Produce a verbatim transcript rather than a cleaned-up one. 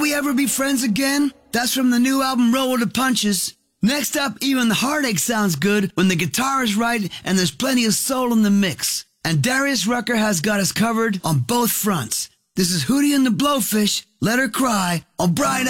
We Ever Be Friends Again? That's from the new album Roll with the Punches. Next up, Even the Heartache sounds good when the guitar is right and there's plenty of soul in the mix. And Darius Rucker has got us covered on both fronts. This is Hootie and the Blowfish, Let Her Cry, on Brian